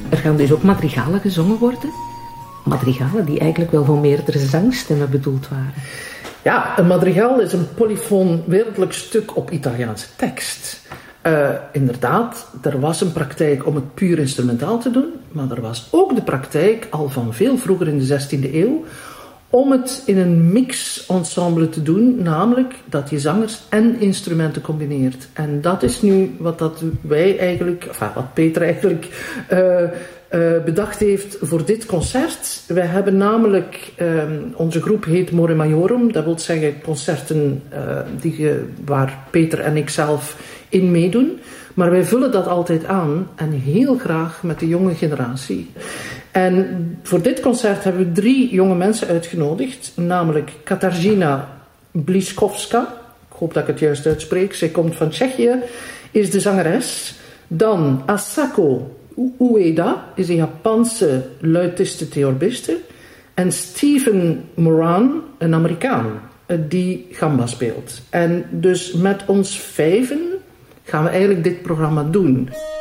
Er gaan dus ook madrigalen gezongen worden. Madrigalen die eigenlijk wel voor meerdere zangstemmen bedoeld waren. Ja, een madrigal is een polyfoon wereldlijk stuk op Italiaanse tekst. Inderdaad, er was een praktijk om het puur instrumentaal te doen, maar er was ook de praktijk, al van veel vroeger in de 16e eeuw, om het in een mix-ensemble te doen, namelijk dat je zangers en instrumenten combineert. En dat is nu wat Peter eigenlijk bedacht heeft voor dit concert. Wij hebben namelijk, onze groep heet More Majorum, dat wil zeggen concerten waar Peter en ik zelf in meedoen. Maar wij vullen dat altijd aan en heel graag met de jonge generatie. En voor dit concert hebben we 3 jonge mensen uitgenodigd, namelijk Katarzyna Bliskowska, ik hoop dat ik het juist uitspreek, zij komt van Tsjechië, is de zangeres. Dan Asako Ueda is een Japanse luitiste-theorbiste. En Steven Moran, een Amerikaan, die gamba speelt. En dus met ons 5 gaan we eigenlijk dit programma doen.